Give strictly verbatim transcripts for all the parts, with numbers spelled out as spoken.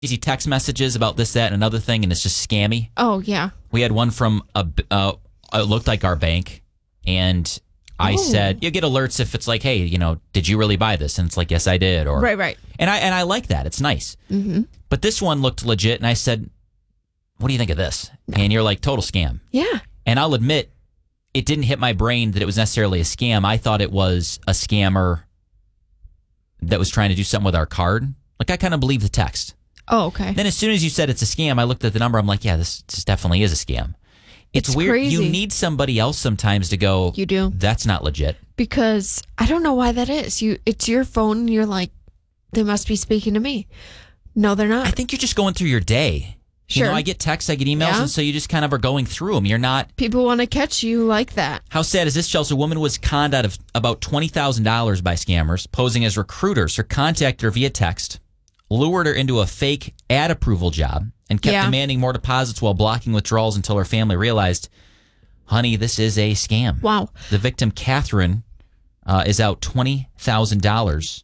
Easy text messages about this, that, and another thing, and it's just scammy. Oh, yeah. We had one from, a, uh, it looked like our bank, and I oh. said, you get alerts if it's like, hey, you know, did you really buy this? And it's like, yes, I did. Or Right, right. And I and I like that. It's nice. Mm-hmm. But this one looked legit, and I said, what do you think of this? No. And you're like, total scam. Yeah. And I'll admit, it didn't hit my brain that it was necessarily a scam. I thought it was a scammer that was trying to do something with our card. Like, I kind of believed the text. Oh, okay. Then as soon as you said it's a scam, I looked at the number. I'm like, yeah, this, this definitely is a scam. It's, it's weird. Crazy. You need somebody else sometimes to go, you do. That's not legit. Because I don't know why that is. You, It's your phone, and you're like, they must be speaking to me. No, they're not. I think you're just going through your day. Sure. You know, I get texts, I get emails, yeah. and so you just kind of are going through them. You're not... People want to catch you like that. How sad is this, Chelsea? A woman was conned out of about twenty thousand dollars by scammers posing as recruiters. Her contacted her via text, lured her into a fake ad approval job, and kept yeah. demanding more deposits while blocking withdrawals until her family realized, honey, this is a scam. Wow. The victim, Catherine, uh, is out twenty thousand dollars.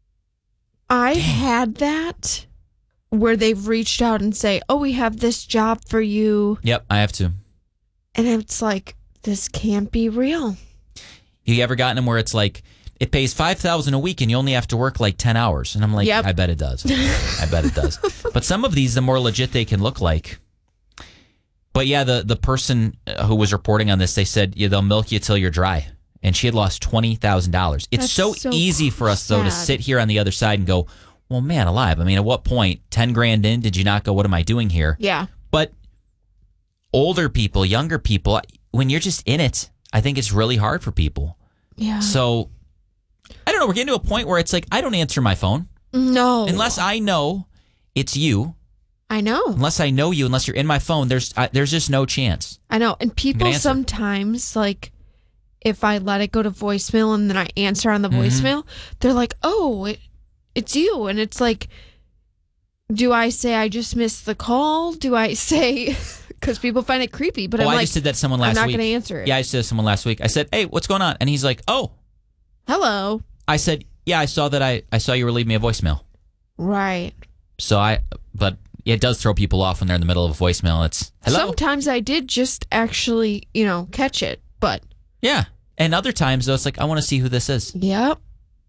I Dang. had that where they've reached out and say, oh, we have this job for you. Yep, I have to. And it's like, this can't be real. You ever gotten them where it's like, it pays five thousand dollars a week and you only have to work like ten hours? And I'm like, yep. I bet it does. I bet it does. But some of these, the more legit they can look like. But yeah, the, the person who was reporting on this, they said, yeah, they'll milk you till you're dry. And she had lost twenty thousand dollars. It's so, so easy for us, though, to sit here on the other side and go, well, man, alive. I mean, at what point, ten grand in, did you not go, what am I doing here? Yeah. But older people, younger people, when you're just in it, I think it's really hard for people. Yeah. So, I don't know. We're getting to a point where it's like, I don't answer my phone. No. Unless I know it's you. I know. Unless I know you, unless you're in my phone, there's I, there's just no chance. I know. And people sometimes, like, if I let it go to voicemail and then I answer on the mm-hmm. voicemail, they're like, oh, it, it's you. And it's like, do I say I just missed the call? Do I say, because people find it creepy, but oh, I'm I like, just did that to someone last I'm not week. going to answer it. Yeah, I just did that to someone last week. I said, hey, what's going on? And he's like, oh. Hello. I said, yeah, I saw that I, I saw you were leaving me a voicemail. Right. So I, but it does throw people off when they're in the middle of a voicemail. It's, hello. Sometimes I did just actually, you know, catch it, but. Yeah. And other times, though, it's like, I want to see who this is. Yep.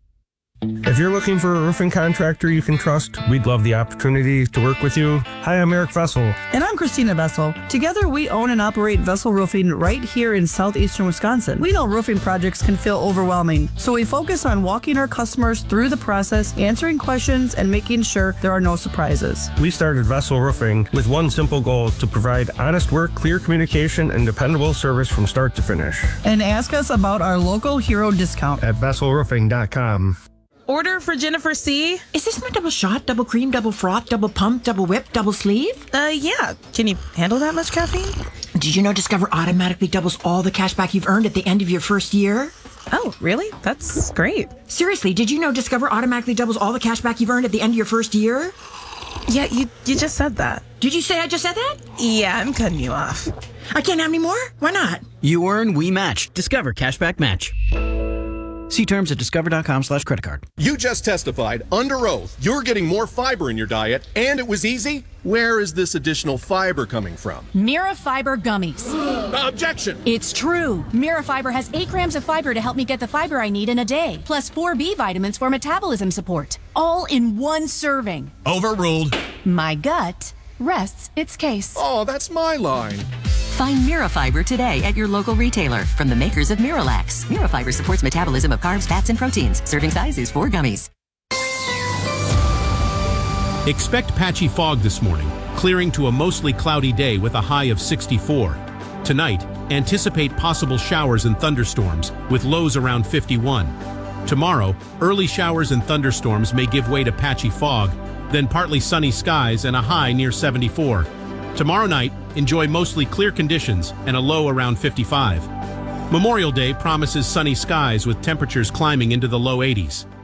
If you're looking for a roofing contractor you can trust, we'd love the opportunity to work with you. Hi, I'm Eric Vessel. And I'm Christina Vessel. Together, we own and operate Vessel Roofing right here in southeastern Wisconsin. We know roofing projects can feel overwhelming, so we focus on walking our customers through the process, answering questions, and making sure there are no surprises. We started Vessel Roofing with one simple goal: to provide honest work, clear communication, and dependable service from start to finish. And ask us about our local hero discount at vessel roofing dot com. Order for Jennifer C. Is this my double shot, double cream, double froth, double pump, double whip, double sleeve? Uh, yeah. Can you handle that much caffeine? Did you know Discover automatically doubles all the cash back you've earned at the end of your first year? Oh, really? That's great. Seriously, did you know Discover automatically doubles all the cash back you've earned at the end of your first year? Yeah, you, you just said that. Did you say I just said that? Yeah, I'm cutting you off. I can't have any more? Why not? You earn, we match. Discover Cashback Match. See terms at discover.com slash credit card. You just testified under oath you're getting more fiber in your diet, and it was easy. Where is this additional fiber coming from? Mira Fiber Gummies. Objection! It's true. Mira Fiber has eight grams of fiber to help me get the fiber I need in a day, plus four B vitamins for metabolism support. All in one serving. Overruled. My gut rests its case. Oh, that's my line. Find Mira Fiber today at your local retailer from the makers of Miralax. Mira Fiber supports metabolism of carbs, fats, and proteins. Serving size is four gummies. Expect patchy fog this morning, clearing to a mostly cloudy day with a high of sixty-four. Tonight, anticipate possible showers and thunderstorms with lows around fifty-one. Tomorrow, early showers and thunderstorms may give way to patchy fog, then partly sunny skies and a high near seventy-four. Tomorrow night, enjoy mostly clear conditions and a low around fifty-five. Memorial Day promises sunny skies with temperatures climbing into the low eighties.